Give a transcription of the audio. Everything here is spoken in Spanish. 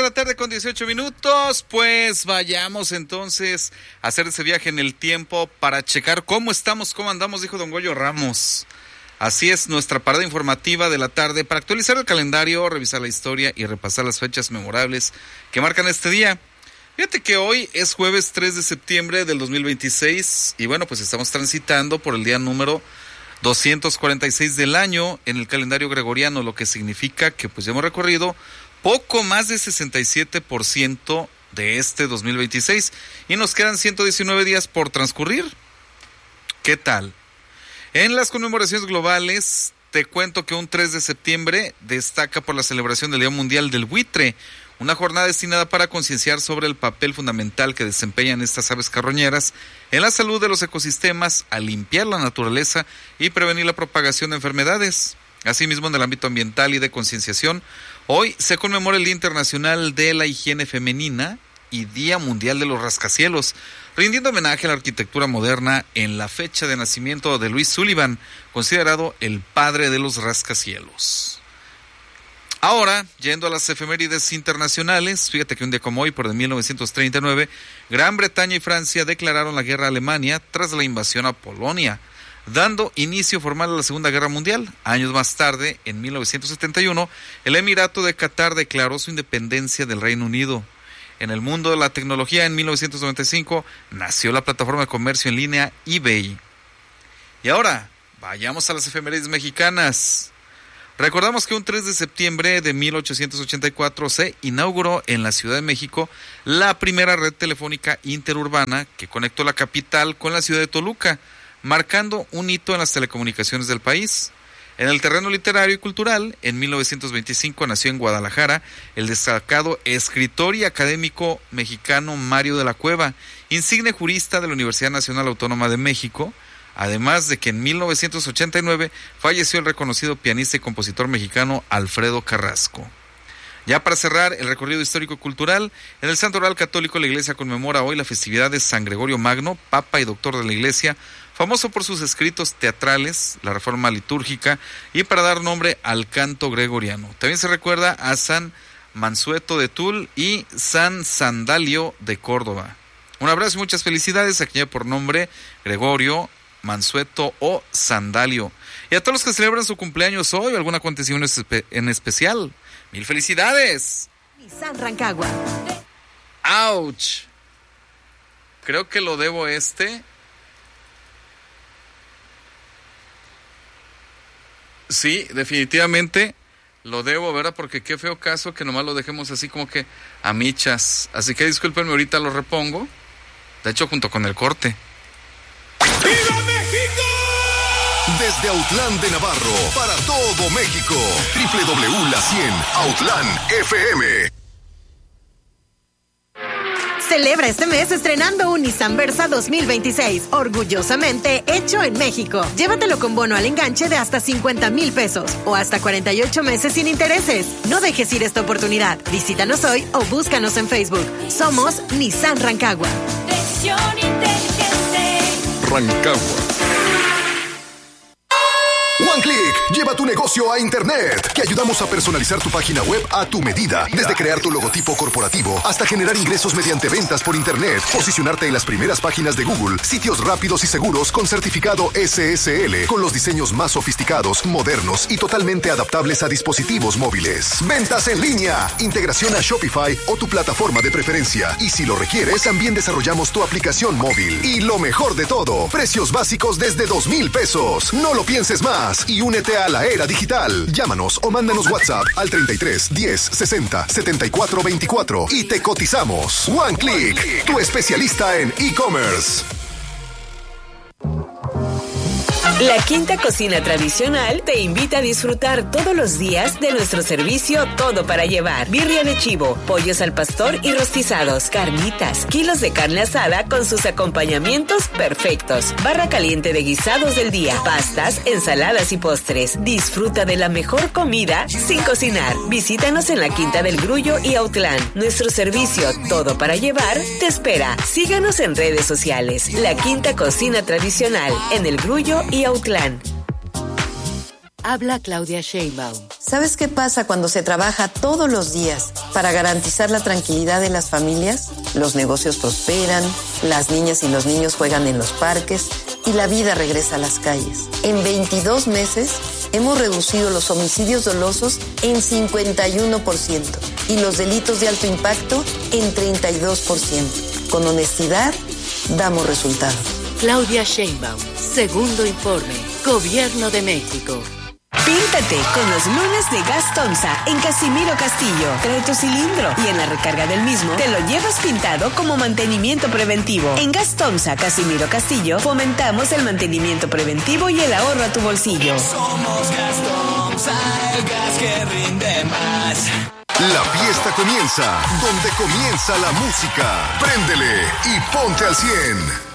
de la tarde con 18 minutos, pues vayamos entonces a hacer ese viaje en el tiempo para checar cómo estamos, cómo andamos, dijo don Goyo Ramos. Así es nuestra parada informativa de la tarde para actualizar el calendario, revisar la historia y repasar las fechas memorables que marcan este día. Fíjate que hoy es jueves 3 de septiembre del 2026 y bueno, pues estamos transitando por el día número 246 del año en el calendario gregoriano, lo que significa que pues ya hemos recorrido poco más de 67% de este 2026 y nos quedan 119 días por transcurrir. ¿Qué tal? En las conmemoraciones globales te cuento que un 3 de septiembre destaca por la celebración del Día Mundial del Buitre, una jornada destinada para concienciar sobre el papel fundamental que desempeñan estas aves carroñeras en la salud de los ecosistemas, al limpiar la naturaleza y prevenir la propagación de enfermedades. Asimismo, en el ámbito ambiental y de concienciación, hoy se conmemora el Día Internacional de la Higiene Femenina y Día Mundial de los Rascacielos, rindiendo homenaje a la arquitectura moderna en la fecha de nacimiento de Louis Sullivan, considerado el padre de los rascacielos. Ahora, yendo a las efemérides internacionales, fíjate que un día como hoy, por de 1939, Gran Bretaña y Francia declararon la guerra a Alemania tras la invasión a Polonia, dando inicio formal a la Segunda Guerra Mundial. Años más tarde, en 1971, el Emirato de Qatar declaró su independencia del Reino Unido. En el mundo de la tecnología, en 1995, nació la plataforma de comercio en línea eBay. Y ahora, vayamos a las efemérides mexicanas. Recordamos que un 3 de septiembre de 1884 se inauguró en la Ciudad de México la primera red telefónica interurbana que conectó la capital con la ciudad de Toluca, marcando un hito en las telecomunicaciones del país. En el terreno literario y cultural, en 1925 nació en Guadalajara el destacado escritor y académico mexicano Mario de la Cueva, insigne jurista de la Universidad Nacional Autónoma de México, además de que en 1989 falleció el reconocido pianista y compositor mexicano Alfredo Carrasco. Ya para cerrar el recorrido histórico-cultural, en el Santo Oral Católico la Iglesia conmemora hoy la festividad de San Gregorio Magno, Papa y Doctor de la Iglesia, famoso por sus escritos teatrales, la reforma litúrgica y para dar nombre al canto gregoriano. También se recuerda a San Mansueto de Tul y San Sandalio de Córdoba. Un abrazo y muchas felicidades a quien lleva por nombre Gregorio, Mansueto o Sandalio. Y a todos los que celebran su cumpleaños hoy o algún acontecimiento en especial, ¡mil felicidades! Nissan Rancagua. ¡Auch! Creo que lo debo Sí, definitivamente lo debo, ¿verdad? Porque qué feo caso que nomás lo dejemos así como que a michas. Así que discúlpenme, ahorita lo repongo. De hecho, junto con el corte. ¡Viva México! Desde Autlán de Navarro, para todo México. www.la100 Autlán FM. Celebra este mes estrenando un Nissan Versa 2026, orgullosamente hecho en México. Llévatelo con bono al enganche de hasta 50,000 pesos o hasta 48 meses sin intereses. No dejes ir esta oportunidad. Visítanos hoy o búscanos en Facebook. Somos Nissan Rancagua. Rancagua. OneClick, lleva tu negocio a internet. Te ayudamos a personalizar tu página web a tu medida. Desde crear tu logotipo corporativo hasta generar ingresos mediante ventas por internet. Posicionarte en las primeras páginas de Google. Sitios rápidos y seguros con certificado SSL. Con los diseños más sofisticados, modernos y totalmente adaptables a dispositivos móviles. Ventas en línea. Integración a Shopify o tu plataforma de preferencia. Y si lo requieres, también desarrollamos tu aplicación móvil. Y lo mejor de todo, precios básicos desde 2,000 pesos. No lo pienses más y únete a la era digital. Llámanos o mándanos WhatsApp al 33 10 60 74 24 y te cotizamos. OneClick, tu especialista en e-commerce. La Quinta Cocina Tradicional te invita a disfrutar todos los días de nuestro servicio Todo para Llevar. Birria de chivo, pollos al pastor y rostizados, carnitas, kilos de carne asada con sus acompañamientos perfectos, barra caliente de guisados del día, pastas, ensaladas y postres. Disfruta de la mejor comida sin cocinar. Visítanos en la Quinta del Grullo y Autlán. Nuestro servicio Todo para Llevar te espera. Síganos en redes sociales. La Quinta Cocina Tradicional en el Grullo y Autlán. Habla Claudia Sheinbaum. ¿Sabes qué pasa cuando se trabaja todos los días Para garantizar la tranquilidad de las familias, los negocios prosperan, las niñas y los niños juegan en los parques y la vida regresa a las calles. En 22 meses hemos reducido los homicidios dolosos en 51% y los delitos de alto impacto en 32%. Con honestidad, damos resultados. Claudia Sheinbaum, segundo informe, Gobierno de México. Píntate con los lunes de Gas Tomsa en Casimiro Castillo. Trae tu cilindro y en la recarga del mismo te lo llevas pintado como mantenimiento preventivo. En Gas Tomsa, Casimiro Castillo, fomentamos el mantenimiento preventivo y el ahorro a tu bolsillo. Somos Gas Tomsa, el gas que rinde más. La fiesta comienza donde comienza la música. Préndele y ponte al 100.